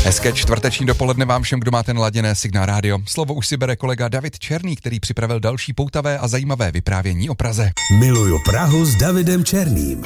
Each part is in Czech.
Hezké čtvrteční dopoledne vám všem, kdo máte naladěné Signál rádio. Slovo už si bere kolega David Černý, který připravil další poutavé a zajímavé vyprávění o Praze. Miluju Prahu s Davidem Černým.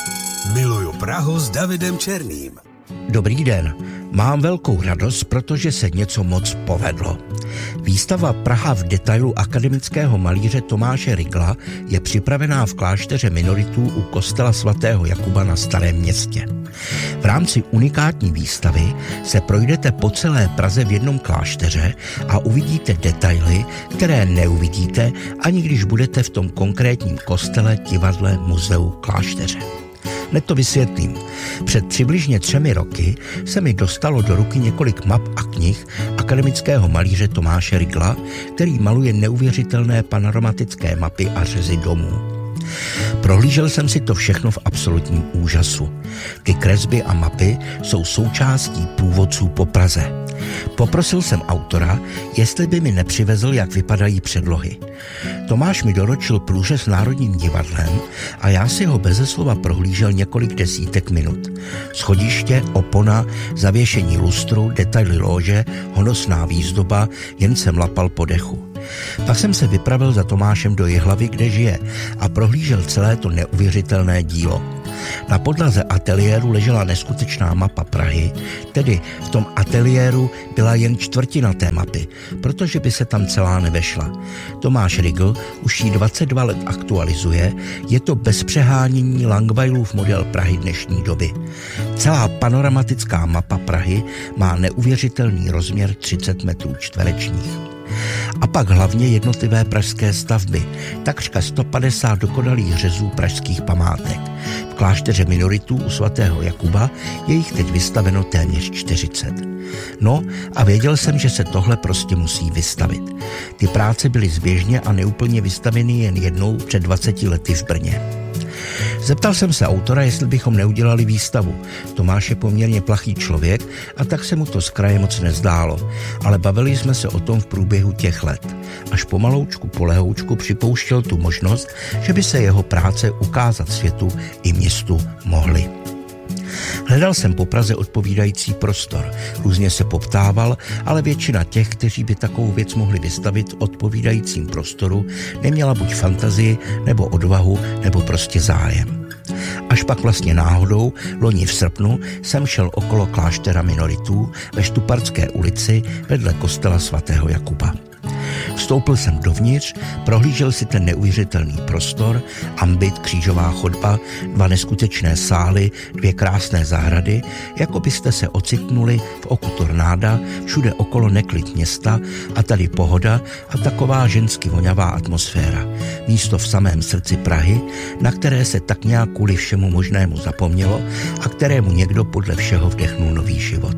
Miluju Prahu s Davidem Černým. Dobrý den, mám velkou radost, protože se něco moc povedlo. Výstava Praha v detailu akademického malíře Tomáše Rigla je připravená v klášteře minoritů u kostela svatého Jakuba na Starém Městě. V rámci unikátní výstavy se projdete po celé Praze v jednom klášteře a uvidíte detaily, které neuvidíte, ani když budete v tom konkrétním kostele, divadle, muzeu, klášteře. Hned to vysvětlím. Před přibližně 3 roky se mi dostalo do ruky několik map a knih akademického malíře Tomáše Rigla, který maluje neuvěřitelné panoramatické mapy a řezy domů. Prohlížel jsem si to všechno v absolutním úžasu. Ty kresby a mapy jsou součástí průvodců po Praze. Poprosil jsem autora, jestli by mi nepřivezl, jak vypadají předlohy. Tomáš mi doručil průřez Národním divadlem a já si ho beze slova prohlížel několik desítek minut. Schodiště, opona, zavěšení lustru, detaily lóže, honosná výzdoba, jen jsem lapal po dechu. Pak jsem se vypravil za Tomášem do Jihlavy, kde žije, a prohlížel celé to neuvěřitelné dílo. Na podlaze ateliéru ležela neskutečná mapa Prahy, tedy v tom ateliéru byla jen čtvrtina té mapy, protože by se tam celá nevešla. Tomáš Rigl už ji 22 let aktualizuje, je to bez přehánění Langweilův model Prahy dnešní doby. Celá panoramatická mapa Prahy má neuvěřitelný rozměr 30 metrů čtverečních. A pak hlavně jednotlivé pražské stavby, takřka 150 dokonalých řezů pražských památek. V klášteře minoritů u svatého Jakuba je jich teď vystaveno téměř 40. No a věděl jsem, že se tohle prostě musí vystavit. Ty práce byly zběžně a neúplně vystaveny jen jednou před 20 lety v Brně. Zeptal jsem se autora, jestli bychom neudělali výstavu. Tomáš je poměrně plachý člověk a tak se mu to z kraje moc nezdálo, ale bavili jsme se o tom v průběhu těch let. Až pomaloučku polehoučku připouštěl tu možnost, že by se jeho práce ukázat světu i městu mohly. Hledal jsem po Praze odpovídající prostor, různě se poptával, ale většina těch, kteří by takovou věc mohli vystavit v odpovídajícím prostoru, neměla buď fantazii, nebo odvahu, nebo prostě zájem. Až pak vlastně náhodou, loni v srpnu, jsem šel okolo kláštera minoritů ve Štuparské ulici vedle kostela svatého Jakuba. Vstoupil jsem dovnitř, prohlížel si ten neuvěřitelný prostor, ambit, křížová chodba, 2 neskutečné sály, 2 krásné zahrady, jako byste se ocitnuli v oku tornáda, všude okolo neklid města a tady pohoda a taková žensky vonavá atmosféra. Místo v samém srdci Prahy, na které se tak nějak kvůli všemu možnému zapomnělo a kterému někdo podle všeho vdechnul nový život.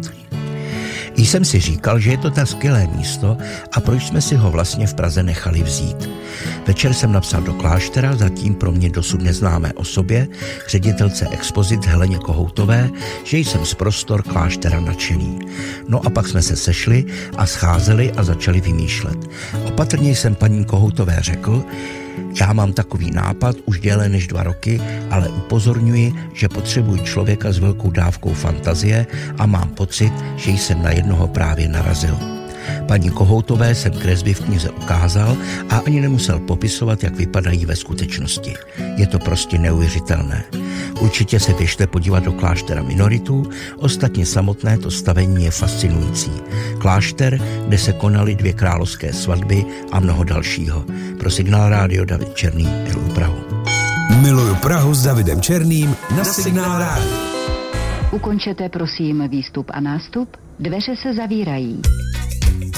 Jsem si říkal, že je to tak skvělé místo a proč jsme si ho vlastně v Praze nechali vzít. Večer jsem napsal do kláštera, zatím pro mě dosud neznámé osobě, ředitelce expozit Heleně Kohoutové, že jsem z prostor kláštera nadšený. No a pak jsme se sešli a scházeli a začali vymýšlet. Opatrně jsem paní Kohoutové řekl, já mám takový nápad už déle než 2 roky, ale upozorňuji, že potřebuji člověka s velkou dávkou fantazie a mám pocit, že jsem na jednoho právě narazil. Paní Kohoutové jsem kresby v knize ukázal a ani nemusel popisovat, jak vypadají ve skutečnosti. Je to prostě neuvěřitelné. Určitě se běžte podívat do kláštera minoritů, ostatně samotné to stavení je fascinující. Klášter, kde se konaly 2 královské svatby a mnoho dalšího. Pro Signál rádio David Černý, miluju Prahu. Miluju Prahu s Davidem Černým na Signál rádio. Ukončete prosím výstup a nástup, dveře se zavírají.